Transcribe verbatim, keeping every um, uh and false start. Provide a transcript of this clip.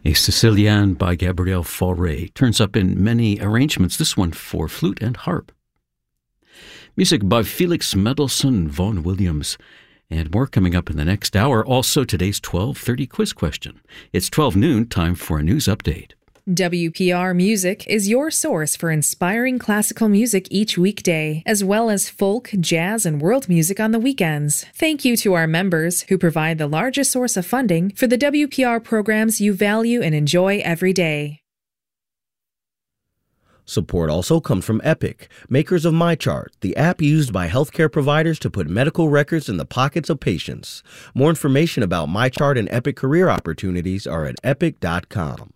a Sicilian by Gabriel Fauré. Turns up in many arrangements, this one for flute and harp. Music by Felix Mendelssohn Vaughan Williams. And more coming up in the next hour. Also today's twelve thirty quiz question. It's twelve noon, time for a news update. W P R Music is your source for inspiring classical music each weekday, as well as folk, jazz, and world music on the weekends. Thank you to our members who provide the largest source of funding for the W P R programs you value and enjoy every day. Support also comes from Epic, makers of MyChart, the app used by healthcare providers to put medical records in the pockets of patients. More information about MyChart and Epic career opportunities are at epic dot com.